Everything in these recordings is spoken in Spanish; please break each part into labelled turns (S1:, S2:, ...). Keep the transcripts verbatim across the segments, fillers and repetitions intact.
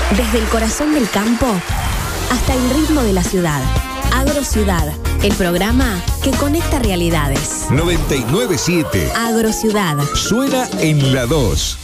S1: Desde el corazón del campo hasta el ritmo de la ciudad. Agrociudad, el programa que conecta realidades.
S2: noventa y nueve punto siete.
S1: Agrociudad.
S2: Suena en la dos.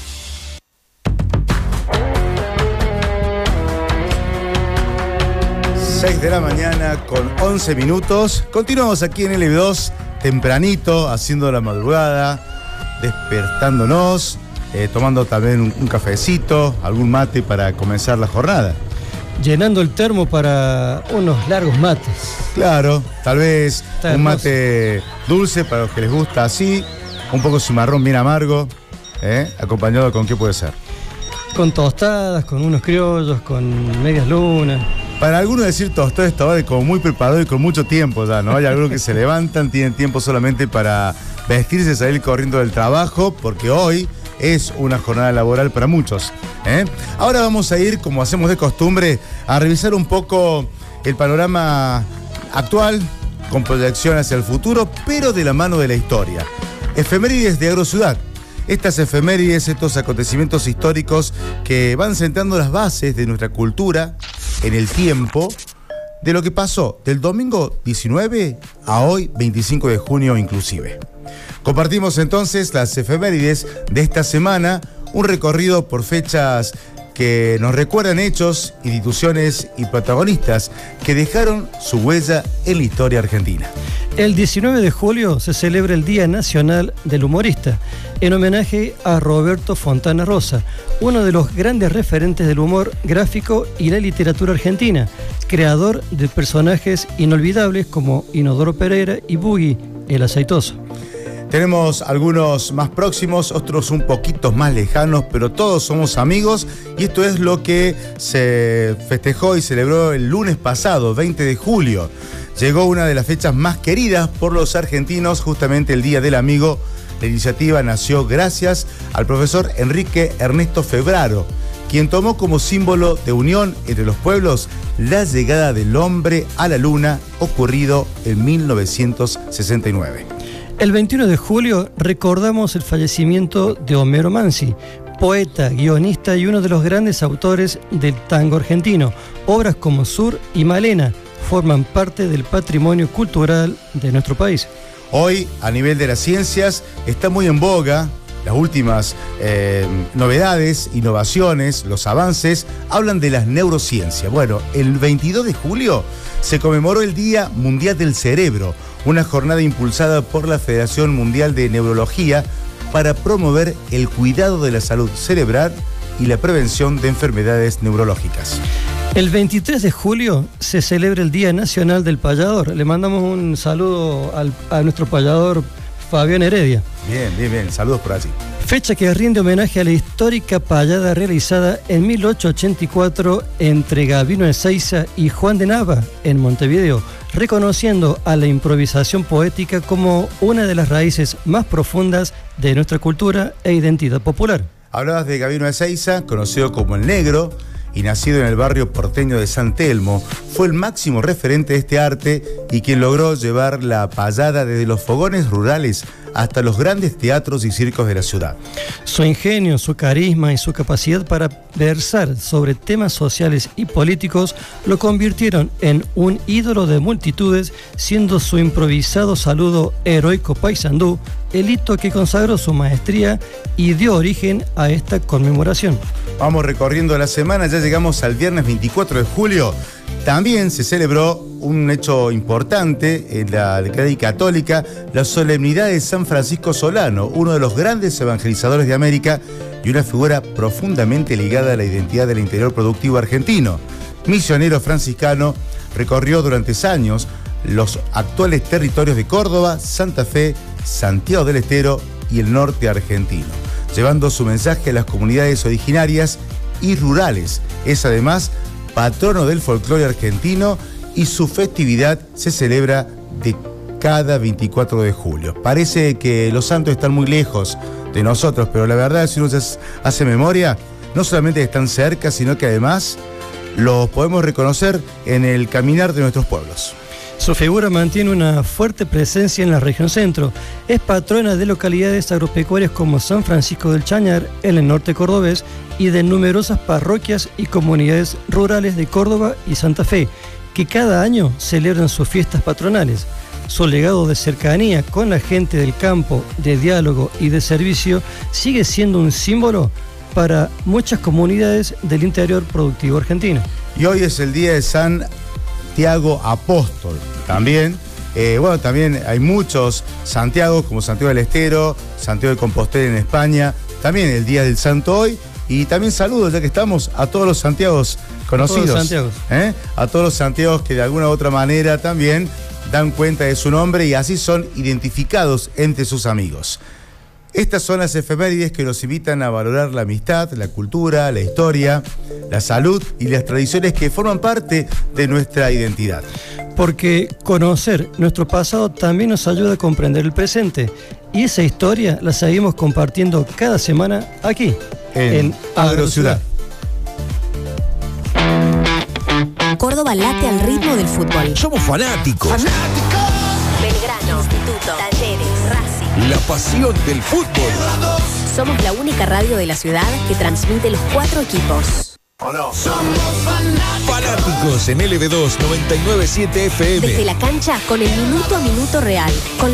S3: seis de la mañana con once minutos. Continuamos aquí en L B dos, tempranito, haciendo la madrugada, despertándonos, eh, tomando también un, un cafecito, algún mate para comenzar la jornada.
S4: Llenando el termo para unos largos mates.
S3: Claro, tal vez
S4: Está
S3: un
S4: hermoso.
S3: mate dulce para los que les gusta así, un poco cimarrón bien amargo, ¿eh? Acompañado con qué puede ser.
S4: Con tostadas, con unos criollos, con medias lunas.
S3: Para algunos decir tostado es tomar como muy preparado y con mucho tiempo ya, ¿no? Hay algunos que se levantan, tienen tiempo solamente para vestirse, salir corriendo del trabajo, porque hoy es una jornada laboral para muchos, ¿eh? Ahora vamos a ir, como hacemos de costumbre, a revisar un poco el panorama actual, con proyección hacia el futuro, pero de la mano de la historia. Efemérides de Agrociudad. Estas efemérides, estos acontecimientos históricos que van sentando las bases de nuestra cultura en el tiempo, de lo que pasó del domingo diecinueve a hoy veinticinco de junio inclusive. Compartimos entonces las efemérides de esta semana, un recorrido por fechas que nos recuerdan hechos, instituciones y protagonistas que dejaron su huella en la historia argentina.
S4: El diecinueve de julio se celebra el Día Nacional del Humorista, en homenaje a Roberto Fontana Rosa, uno de los grandes referentes del humor gráfico y la literatura argentina, creador de personajes inolvidables como Inodoro Pereira y Boogie, el aceitoso.
S3: Tenemos algunos más próximos, otros un poquito más lejanos, pero todos somos amigos y esto es lo que se festejó y celebró el lunes pasado, veinte de julio. Llegó una de las fechas más queridas por los argentinos, justamente el Día del Amigo. La iniciativa nació gracias al profesor Enrique Ernesto Febraro, quien tomó como símbolo de unión entre los pueblos la llegada del hombre a la luna, ocurrido en mil novecientos sesenta y nueve.
S4: El veintiuno de julio recordamos el fallecimiento de Homero Mansi, poeta, guionista y uno de los grandes autores del tango argentino. Obras como Sur y Malena forman parte del patrimonio cultural de nuestro país.
S3: Hoy, a nivel de las ciencias, está muy en boga las últimas eh, novedades, innovaciones, los avances, hablan de las neurociencias. Bueno, el veintidós de julio se conmemoró el Día Mundial del Cerebro, una jornada impulsada por la Federación Mundial de Neurología para promover el cuidado de la salud cerebral y la prevención de enfermedades neurológicas.
S4: El veintitrés de julio se celebra el Día Nacional del Payador. Le mandamos un saludo al, a nuestro payador Fabián Heredia.
S3: Bien, bien, bien. Saludos por allí.
S4: Fecha que rinde homenaje a la histórica payada realizada en mil ochocientos ochenta y cuatro entre Gabino Ezeiza y Juan de Nava en Montevideo, reconociendo a la improvisación poética como una de las raíces más profundas de nuestra cultura e identidad popular.
S3: Hablabas de Gabino Ezeiza, conocido como El Negro, y nacido en el barrio porteño de San Telmo, fue el máximo referente de este arte y quien logró llevar la payada desde los fogones rurales hasta los grandes teatros y circos de la ciudad.
S4: Su ingenio, su carisma y su capacidad para versar sobre temas sociales y políticos lo convirtieron en un ídolo de multitudes, siendo su improvisado saludo heroico paisandú el hito que consagró su maestría y dio origen a esta conmemoración.
S3: Vamos recorriendo la semana, ya llegamos al viernes veinticuatro de julio. También se celebró un hecho importante en la decade católica, la solemnidad de San Francisco Solano, uno de los grandes evangelizadores de América y una figura profundamente ligada a la identidad del interior productivo argentino. Misionero franciscano, recorrió durante años los actuales territorios de Córdoba, Santa Fe, Santiago del Estero y el norte argentino, llevando su mensaje a las comunidades originarias y rurales. Es además patrono del folclore argentino y su festividad se celebra de cada veinticuatro de julio. Parece que los santos están muy lejos de nosotros, pero la verdad, si uno hace memoria, no solamente están cerca, sino que además los podemos reconocer en el caminar de nuestros pueblos.
S4: Su figura mantiene una fuerte presencia en la región centro. Es patrona de localidades agropecuarias como San Francisco del Chañar, en el norte cordobés, y de numerosas parroquias y comunidades rurales de Córdoba y Santa Fe, que cada año celebran sus fiestas patronales. Su legado de cercanía con la gente del campo, de diálogo y de servicio sigue siendo un símbolo para muchas comunidades del interior productivo argentino.
S3: Y hoy es el día de San Santiago Apóstol también. Eh, bueno, también hay muchos Santiagos, como Santiago del Estero, Santiago de Compostela en España. También el día del Santo hoy. Y también saludos, ya que estamos, a todos los Santiagos conocidos. A todos los Santiagos. ¿Eh? A todos los Santiagos que de alguna u otra manera también dan cuenta de su nombre y así son identificados entre sus amigos. Estas son las efemérides que nos invitan a valorar la amistad, la cultura, la historia, la salud y las tradiciones que forman parte de nuestra identidad.
S4: Porque conocer nuestro pasado también nos ayuda a comprender el presente. Y esa historia la seguimos compartiendo cada semana aquí, en, en Agrociudad.
S1: Córdoba late al ritmo del fútbol.
S2: Somos fanáticos.
S1: ¡Fanáticos! Belgrano, Instituto, Talleres, Racing.
S2: La pasión del fútbol.
S1: Somos la única radio de la ciudad que transmite los cuatro equipos.
S2: ¿O no? Somos fanáticos. Fanáticos en L B dos noventa y nueve punto siete F M.
S1: Desde la cancha con el minuto a minuto real. Con